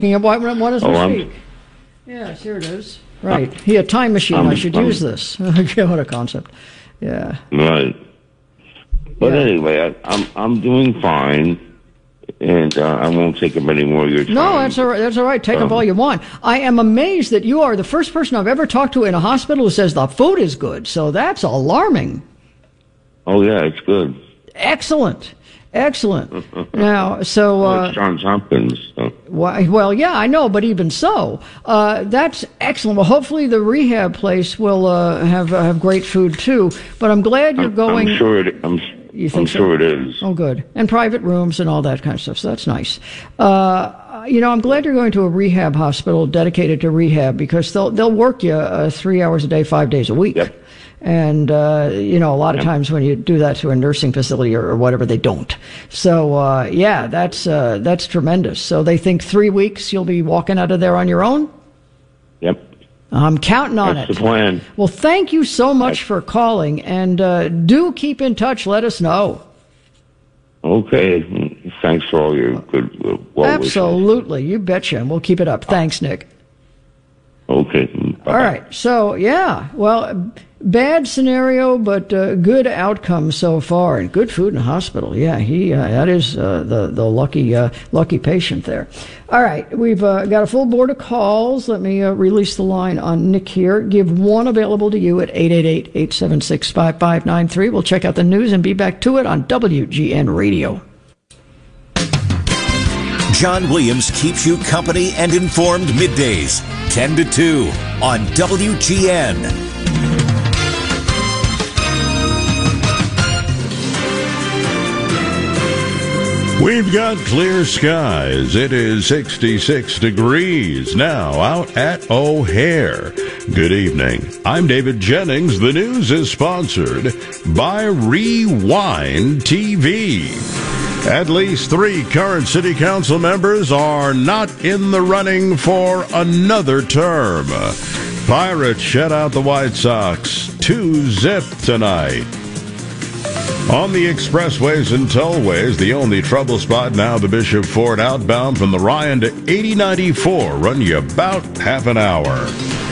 One is this week. Yes, here it is. Right. A time machine. I should use this. Okay, what a concept. Yeah. Right. But anyway, I'm doing fine, and I won't take up any more of your time. No, that's all right. That's all right. Take up all you want. I am amazed that you are the first person I've ever talked to in a hospital who says the food is good. So that's alarming. Oh, yeah, it's good. Excellent. Now, so it's Johns Hopkins. So. Well, yeah, I know, but even so, that's excellent. Well, hopefully the rehab place will have great food too. But I'm glad you're going. I'm sure it. I'm sure it is. Oh, good. And private rooms and all that kind of stuff. So that's nice. I'm glad you're going to a rehab hospital dedicated to rehab because they'll work you 3 hours a day, 5 days a week. Yep. And, a lot of times when you do that to a nursing facility or whatever, they don't. So, that's tremendous. So they think 3 weeks you'll be walking out of there on your own? Yep. I'm counting on That's it. the plan. Well, thank you so much for calling, and do keep in touch. Let us know. Okay. Thanks for all your good Absolutely. You betcha. And we'll keep it up. Thanks, Nick. Okay. Bye-bye. All right. So, bad scenario, but good outcome so far, and good food in the hospital. Yeah, that is the lucky patient there. All right, we've got a full board of calls. Let me release the line on Nick here. Give one available to you at 888-876-5593. We'll check out the news and be back to it on WGN Radio. John Williams keeps you company and informed middays, 10 to 2 on WGN. We've got clear skies. It is 66 degrees now out at O'Hare. Good evening. I'm David Jennings. The news is sponsored by Rewind TV. At least 3 current city council members are not in the running for another term. Pirates shut out the White Sox 2-0 tonight. On the expressways and tollways, the only trouble spot now, the Bishop Ford outbound from the Ryan to 8094, run you about half an hour.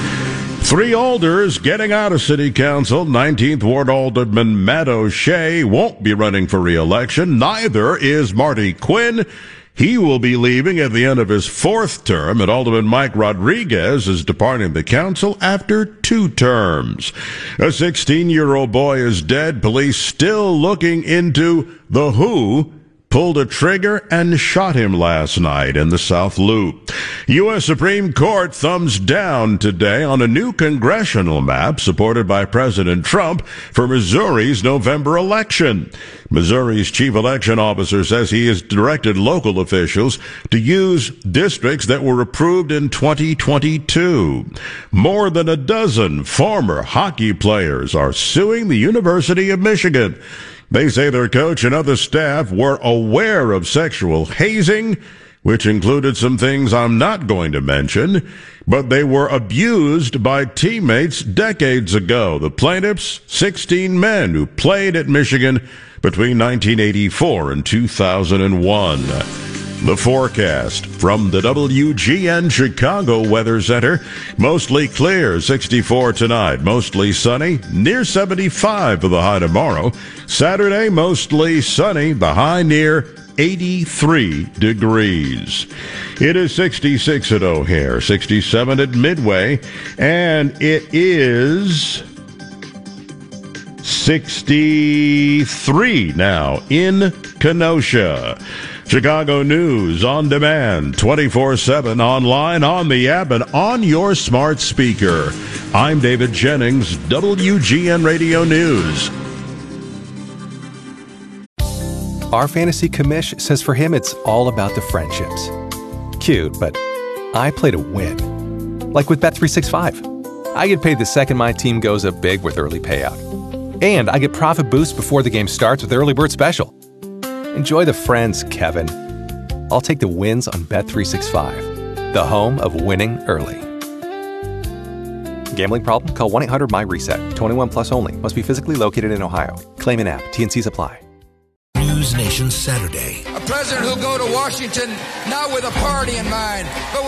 3 Alders getting out of City Council. 19th Ward Alderman Matt O'Shea won't be running for re-election. Neither is Marty Quinn. He will be leaving at the end of his 4th term, and Alderman Mike Rodriguez is departing the council after 2 terms. A 16-year-old boy is dead. Police still looking into the who pulled a trigger and shot him last night in the South Loop. U.S. Supreme Court thumbs down today on a new congressional map supported by President Trump for Missouri's November election. Missouri's chief election officer says he has directed local officials to use districts that were approved in 2022. More than a dozen former hockey players are suing the University of Michigan. They say their coach and other staff were aware of sexual hazing, which included some things I'm not going to mention, but they were abused by teammates decades ago. The plaintiffs, 16 men who played at Michigan between 1984 and 2001. The forecast from the WGN Chicago Weather Center. Mostly clear, 64 tonight. Mostly sunny, near 75 for the high tomorrow. Saturday, mostly sunny, the high near 83 degrees. It is 66 at O'Hare, 67 at Midway, and it is 63 now in Kenosha. Chicago News on demand, 24/7 online, on the app, and on your smart speaker. I'm David Jennings, WGN Radio News. Our fantasy commish says for him it's all about the friendships. Cute, but I play to win. Like with Bet365. I get paid the second my team goes up big with early payout. And I get profit boost before the game starts with Early Bird Special. Enjoy the friends, Kevin. I'll take the wins on Bet365, the home of winning early. Gambling problem? Call 1-800-MY-RESET. 21 plus only. Must be physically located in Ohio. Claim an app. T&Cs apply. News Nation Saturday. president who'll go to Washington not with a party in mind, but